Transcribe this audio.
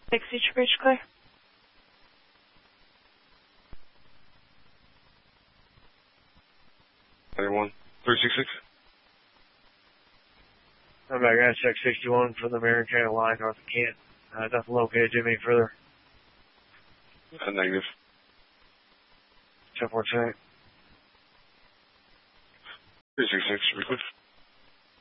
Dixie Bridge clear. Anyone? 366? I'm back at check 61 for the Marion County line north of Kent. Nothing located to me further. Negative. 10-4 check. 366, request.